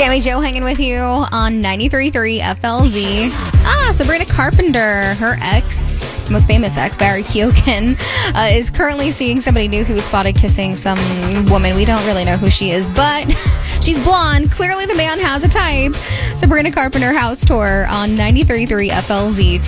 Sammy Joe hanging with you on 93.3 FLZ. Sabrina Carpenter, her ex, most famous ex, Barry Keoghan, is currently seeing somebody new who was spotted kissing some woman. We don't really know who she is, but she's blonde. Clearly the man has a type. Sabrina Carpenter house tour on 93.3 FLZ.